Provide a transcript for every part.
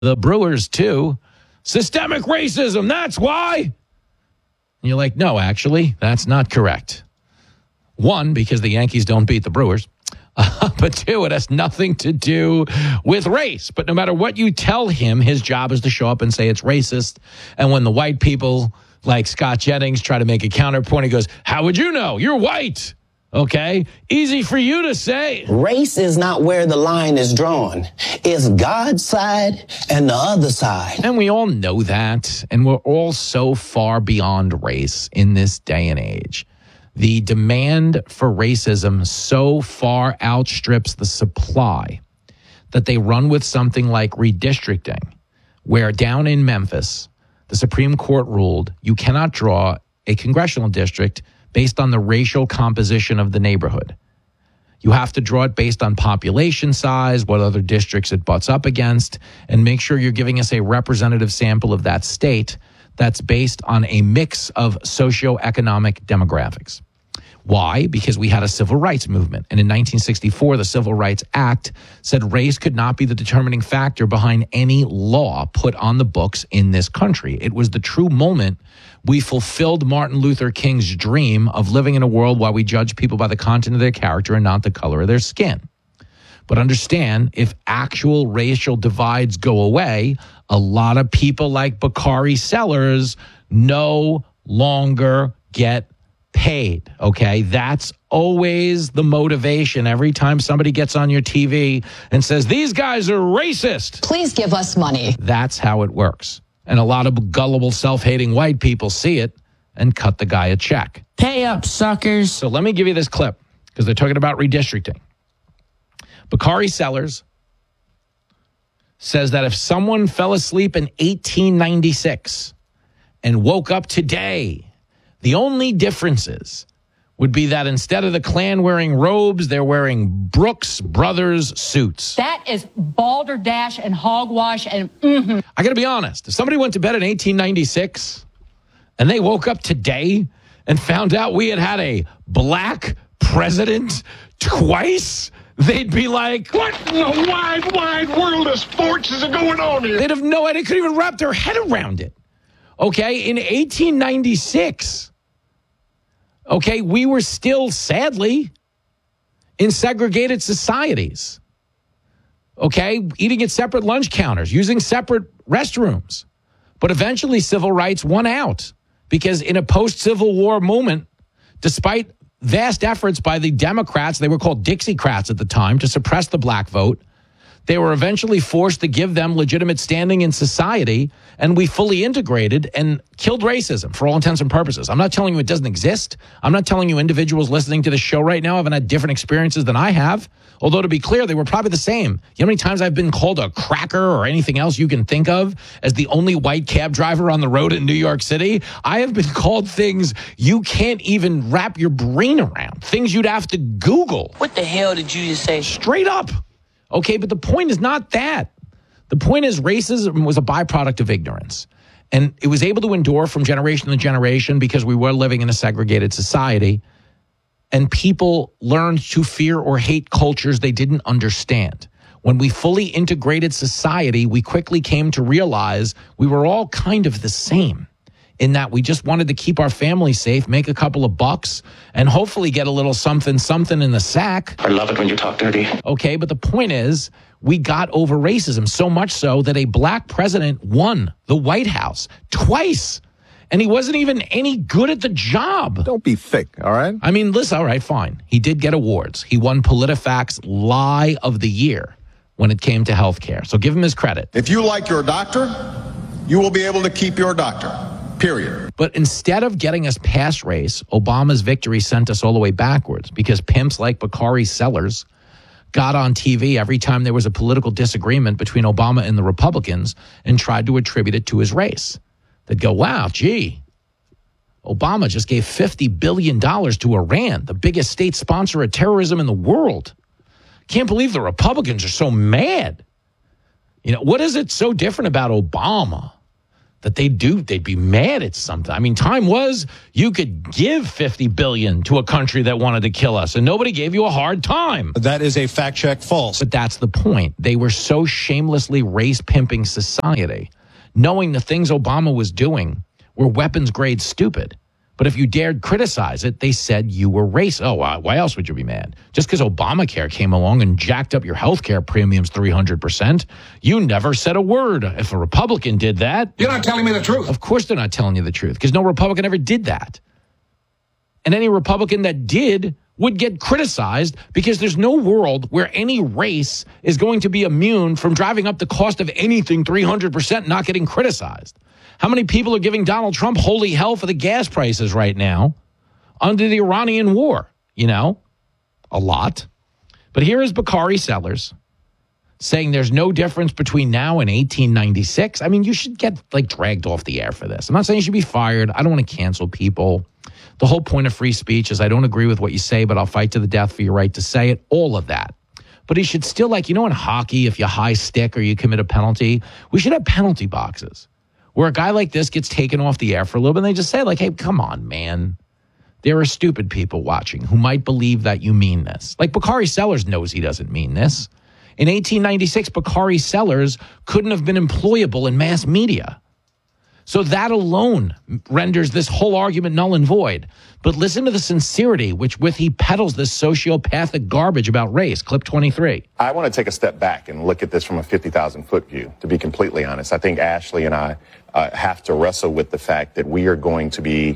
The Brewers, too. Systemic racism, that's why. And you're like, no, actually, that's not correct. One, because the Yankees don't beat the Brewers. But two, it has nothing to do with race. But no matter what you tell him, his job is to show up and say it's racist. And when the white people like Scott Jennings try to make a counterpoint, he goes, how would you know? You're white. Okay, easy for you to say. Race is not where the line is drawn. It's God's side and the other side. And we all know that. And we're all so far beyond race in this day and age. The demand for racism so far outstrips the supply that they run with something like redistricting, where down in Memphis, the Supreme Court ruled you cannot draw a congressional district based on the racial composition of the neighborhood. You have to draw it based on population size, what other districts it butts up against, and make sure you're giving us a representative sample of that state that's based on a mix of socioeconomic demographics. Why? Because we had a civil rights movement. And in 1964, the Civil Rights Act said race could not be the determining factor behind any law put on the books in this country. It was the true moment we fulfilled Martin Luther King's dream of living in a world where we judge people by the content of their character and not the color of their skin. But understand, if actual racial divides go away, a lot of people like Bakari Sellers no longer get paid, okay? That's always the motivation every time somebody gets on your TV and says, these guys are racist. Please give us money. That's how it works. And a lot of gullible, self-hating white people see it and cut the guy a check. Pay up, suckers. So let me give you this clip because they're talking about redistricting. Bakari Sellers says that if someone fell asleep in 1896 and woke up today, the only differences would be that instead of the Klan wearing robes, they're wearing Brooks Brothers suits. That is balderdash and hogwash and I got to be honest. If somebody went to bed in 1896 and they woke up today and found out we had a black president twice, they'd be like, what in the wide world of sports is going on here? They'd have no idea. They couldn't even wrap their head around it. Okay, in 1896... okay, we were still, sadly, in segregated societies. Okay, eating at separate lunch counters, using separate restrooms. But eventually, civil rights won out because in a post-Civil War moment, despite vast efforts by the Democrats, they were called Dixiecrats at the time, to suppress the black vote, they were eventually forced to give them legitimate standing in society, and we fully integrated and killed racism for all intents and purposes. I'm not telling you it doesn't exist. I'm not telling you individuals listening to the show right now haven't had different experiences than I have. Although, to be clear, they were probably the same. You know how many times I've been called a cracker or anything else you can think of as the only white cab driver on the road in New York City? I have been called things you can't even wrap your brain around, things you'd have to Google. What the hell did you just say? Straight up. Okay, but the point is not that. The point is racism was a byproduct of ignorance. And it was able to endure from generation to generation because we were living in a segregated society. And people learned to fear or hate cultures they didn't understand. When we fully integrated society, we quickly came to realize we were all kind of the same, in that we just wanted to keep our family safe, make a couple of bucks, and hopefully get a little something in the sack. I love it when you talk dirty. Okay, but the point is, we got over racism, so much so that a black president won the White House twice, and he wasn't even any good at the job. Don't be thick, all right? I mean, listen, all right, fine. He did get awards. He won PolitiFact's Lie of the Year when it came to healthcare, so give him his credit. If you like your doctor, you will be able to keep your doctor. Period. But instead of getting us past race, Obama's victory sent us all the way backwards because pimps like Bakari Sellers got on TV every time there was a political disagreement between Obama and the Republicans and tried to attribute it to his race. They'd go, wow, gee, Obama just gave $50 billion to Iran, the biggest state sponsor of terrorism in the world. Can't believe the Republicans are so mad. You know, what is it so different about Obama that they'd be mad at something. I mean, time was you could give $50 billion to a country that wanted to kill us, and nobody gave you a hard time. That is a fact check false. But that's the point. They were so shamelessly race-pimping society, knowing the things Obama was doing were weapons-grade stupid. But if you dared criticize it, they said you were racist. Oh, why else would you be mad? Just because Obamacare came along and jacked up your health care premiums 300%, you never said a word. If a Republican did that... You're not telling me the truth. Of course they're not telling you the truth, because no Republican ever did that. And any Republican that did would get criticized, because there's no world where any race is going to be immune from driving up the cost of anything 300%, not getting criticized. How many people are giving Donald Trump holy hell for the gas prices right now under the Iranian war? You know, a lot. But here is Bakari Sellers saying there's no difference between now and 1896. I mean, you should get dragged off the air for this. I'm not saying you should be fired. I don't want to cancel people. The whole point of free speech is I don't agree with what you say, but I'll fight to the death for your right to say it. All of that. But he should still, in hockey, if you high stick or you commit a penalty, we should have penalty boxes where a guy like this gets taken off the air for a little bit and they just say, hey, come on, man. There are stupid people watching who might believe that you mean this. Bakari Sellers knows he doesn't mean this. In 1896, Bakari Sellers couldn't have been employable in mass media. So that alone renders this whole argument null and void. But listen to the sincerity with he peddles this sociopathic garbage about race. Clip 23. I want to take a step back and look at this from a 50,000-foot view, to be completely honest. I think Ashley and I have to wrestle with the fact that we are going to be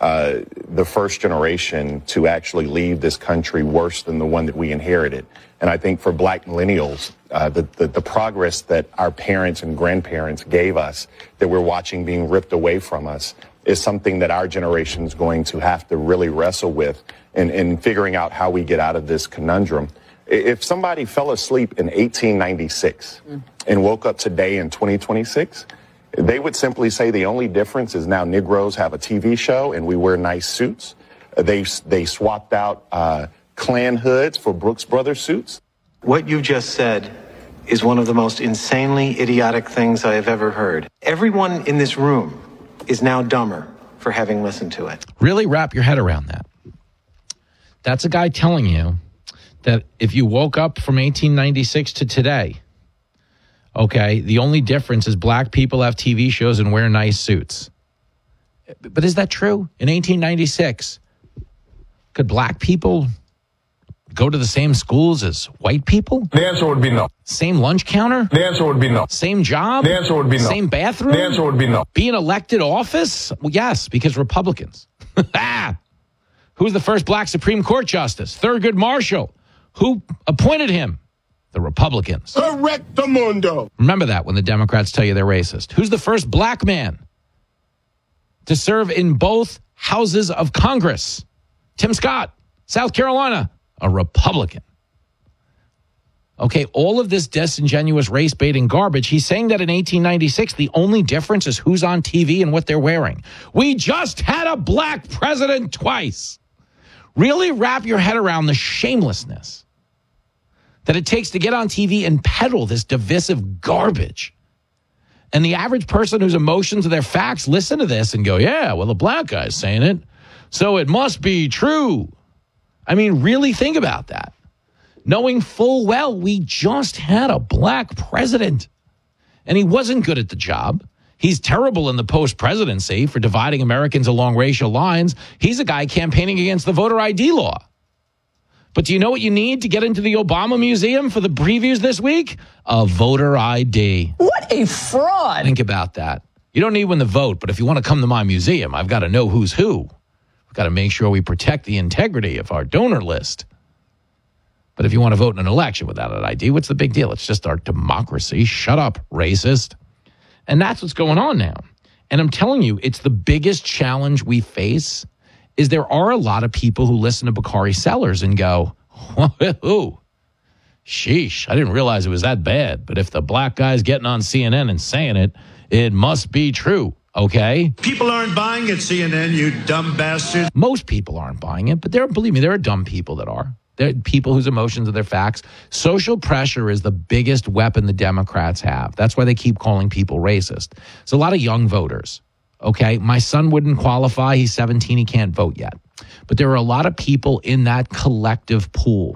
the first generation to actually leave this country worse than the one that we inherited. And I think for black millennials, the progress that our parents and grandparents gave us, that we're watching being ripped away from us, is something that our generation is going to have to really wrestle with in figuring out how we get out of this conundrum. If somebody fell asleep in 1896 and woke up today in 2026, they would simply say the only difference is now Negroes have a TV show and we wear nice suits. They swapped out Klan hoods for Brooks Brothers suits. What you just said is one of the most insanely idiotic things I have ever heard. Everyone in this room is now dumber for having listened to it. Really wrap your head around that. That's a guy telling you that if you woke up from 1896 to today, okay, the only difference is black people have TV shows and wear nice suits. But is that true? In 1896, could black people go to the same schools as white people? The answer would be no. Same lunch counter? The answer would be no. Same job? The answer would be no. Same bathroom? The answer would be no. Be an elected office? Well, yes, because Republicans. Who's the first black Supreme Court justice? Thurgood Marshall. Who appointed him? The Republicans. Correctamundo. Remember that when the Democrats tell you they're racist. Who's the first black man to serve in both houses of Congress? Tim Scott, South Carolina, a Republican. Okay, all of this disingenuous race-baiting garbage, he's saying that in 1896, the only difference is who's on TV and what they're wearing. We just had a black president twice. Really wrap your head around the shamelessness that it takes to get on TV and peddle this divisive garbage. And the average person whose emotions are their facts listen to this and go, yeah, well, the black guy's saying it, so it must be true. I mean, really think about that. Knowing full well we just had a black president, and he wasn't good at the job. He's terrible in the post-presidency for dividing Americans along racial lines. He's a guy campaigning against the voter ID law. But do you know what you need to get into the Obama Museum for the previews this week? A voter ID. What a fraud. Think about that. You don't need one to vote, but if you want to come to my museum, I've got to know who's who. We've got to make sure we protect the integrity of our donor list. But if you want to vote in an election without an ID, what's the big deal? It's just our democracy. Shut up, racist. And that's what's going on now. And I'm telling you, it's the biggest challenge we face is there are a lot of people who listen to Bakari Sellers and go, whoa, sheesh, I didn't realize it was that bad. But if the black guy's getting on CNN and saying it, it must be true, okay? People aren't buying it, CNN, you dumb bastards. Most people aren't buying it, but believe me, there are dumb people that are. They're people whose emotions are their facts. Social pressure is the biggest weapon the Democrats have. That's why they keep calling people racist. It's a lot of young voters. Okay, my son wouldn't qualify. He's 17. He can't vote yet. But there are a lot of people in that collective pool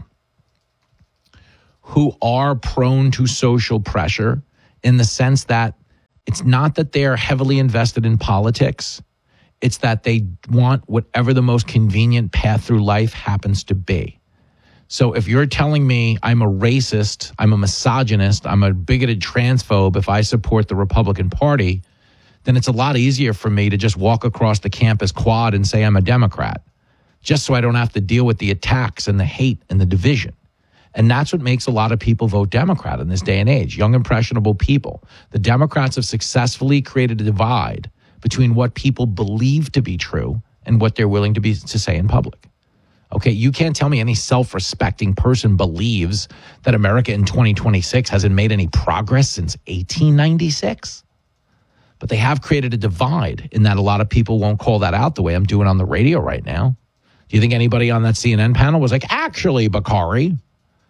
who are prone to social pressure in the sense that it's not that they're heavily invested in politics. It's that they want whatever the most convenient path through life happens to be. So if you're telling me I'm a racist, I'm a misogynist, I'm a bigoted transphobe if I support the Republican Party, then it's a lot easier for me to just walk across the campus quad and say I'm a Democrat, just so I don't have to deal with the attacks and the hate and the division. And that's what makes a lot of people vote Democrat in this day and age, young, impressionable people. The Democrats have successfully created a divide between what people believe to be true and what they're willing to say in public. Okay, you can't tell me any self-respecting person believes that America in 2026 hasn't made any progress since 1896. But they have created a divide in that a lot of people won't call that out the way I'm doing on the radio right now. Do you think anybody on that CNN panel was like, actually, Bakari,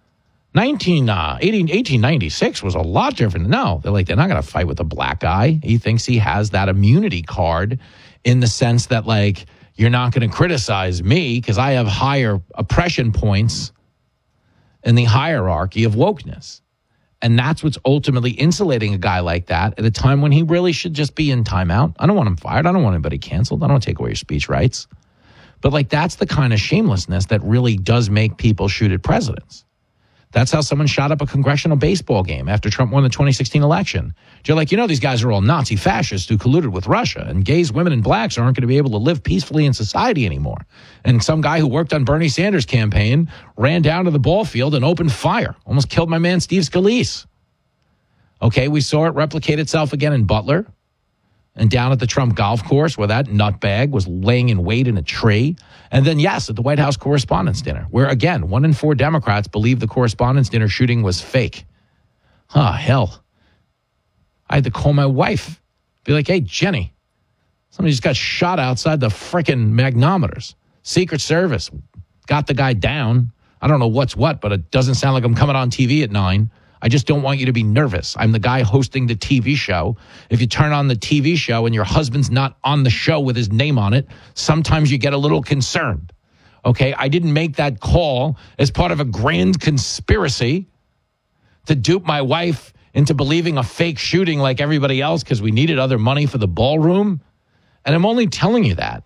1896 was a lot different? No, they're not going to fight with a black guy. He thinks he has that immunity card in the sense that, like, you're not going to criticize me because I have higher oppression points in the hierarchy of wokeness. And that's what's ultimately insulating a guy like that at a time when he really should just be in timeout. I don't want him fired. I don't want anybody canceled. I don't want to take away your speech rights. But like, that's the kind of shamelessness that really does make people shoot at presidents. That's how someone shot up a congressional baseball game after Trump won the 2016 election. You're like, these guys are all Nazi fascists who colluded with Russia, and gays, women, and blacks aren't going to be able to live peacefully in society anymore. And some guy who worked on Bernie Sanders' campaign ran down to the ball field and opened fire, almost killed my man Steve Scalise. Okay, we saw it replicate itself again in Butler and down at the Trump golf course where that nutbag was laying in wait in a tree. And then, yes, at the White House Correspondents' Dinner, where, again, 1 in 4 Democrats believe the Correspondents' Dinner shooting was fake. Hell. I had to call my wife, be like, hey, Jenny, somebody just got shot outside the frickin' magnometers. Secret Service got the guy down. I don't know what's what, but it doesn't sound like I'm coming on TV at 9. I just don't want you to be nervous. I'm the guy hosting the TV show. If you turn on the TV show and your husband's not on the show with his name on it, sometimes you get a little concerned. Okay, I didn't make that call as part of a grand conspiracy to dupe my wife into believing a fake shooting like everybody else because we needed other money for the ballroom. And I'm only telling you that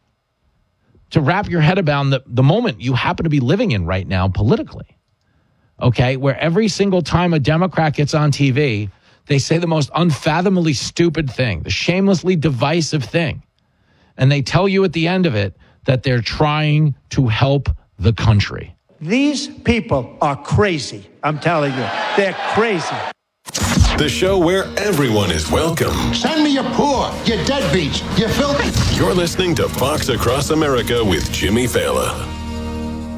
to wrap your head around the moment you happen to be living in right now politically. Okay, where every single time a Democrat gets on TV, they say the most unfathomably stupid thing, the shamelessly divisive thing. And they tell you at the end of it that they're trying to help the country. These people are crazy. I'm telling you, they're crazy. The show where everyone is welcome. Send me your poor, your deadbeats, your filthy. You're listening to Fox Across America with Jimmy Fallon.